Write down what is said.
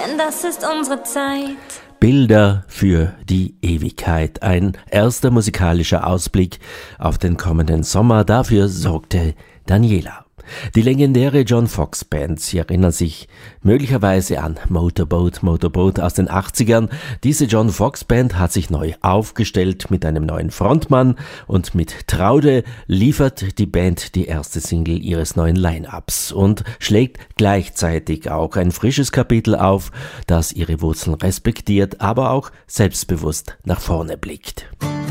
denn das ist unsere Zeit. Bilder für die Ewigkeit. Ein erster musikalischer Ausblick auf den kommenden Sommer. Dafür sorgte Daniela. Die legendäre John Foxx Band, Sie erinnern sich möglicherweise an Motorboat aus den 80ern. Diese John Foxx Band hat sich neu aufgestellt mit einem neuen Frontmann und mit Traude liefert die Band die erste Single ihres neuen Line-Ups und schlägt gleichzeitig auch ein frisches Kapitel auf, das ihre Wurzeln respektiert, aber auch selbstbewusst nach vorne blickt.